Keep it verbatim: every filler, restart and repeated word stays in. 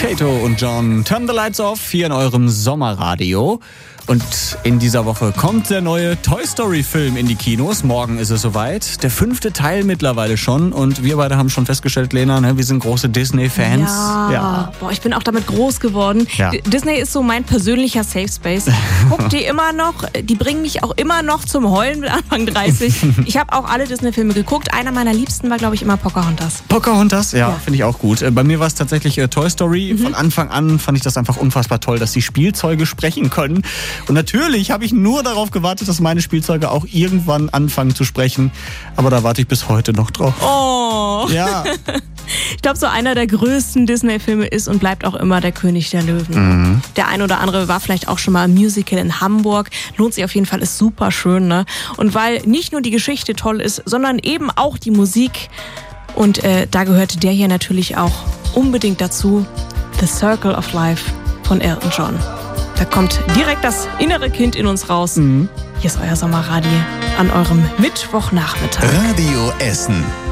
Kato und John, Turn the Lights Off hier in eurem Sommerradio. Und in dieser Woche kommt der neue Toy Story Film in die Kinos. Morgen ist es soweit. Der fünfte Teil mittlerweile schon. Und wir beide haben schon festgestellt, Lena, ne, wir sind große Disney-Fans. Ja. ja. Boah, ich bin auch damit groß geworden. Ja. D- Disney ist so mein persönlicher Safe Space. Ich guck die immer noch. Die bringen mich auch immer noch zum Heulen mit Anfang dreißig. Ich habe auch alle Disney-Filme geguckt. Einer meiner liebsten war, glaube ich, immer Pocahontas. Pocahontas? Ja, ja. Finde ich auch gut. Bei mir war es tatsächlich äh, Toy Story. Mhm. Von Anfang an fand ich das einfach unfassbar toll, dass die Spielzeuge sprechen können. Und natürlich habe ich nur darauf gewartet, dass meine Spielzeuge auch irgendwann anfangen zu sprechen. Aber da warte ich bis heute noch drauf. Oh. Ja. Ich glaube, so einer der größten Disney-Filme ist und bleibt auch immer der König der Löwen. Mhm. Der ein oder andere war vielleicht auch schon mal im Musical in Hamburg. Lohnt sich auf jeden Fall, ist super schön, ne? Und weil nicht nur die Geschichte toll ist, sondern eben auch die Musik. Und äh, da gehörte der hier natürlich auch unbedingt dazu. The Circle of Life von Elton John. Da kommt direkt das innere Kind in uns raus. Mhm. Hier ist euer Sommerradio an eurem Mittwochnachmittag. Radio Essen.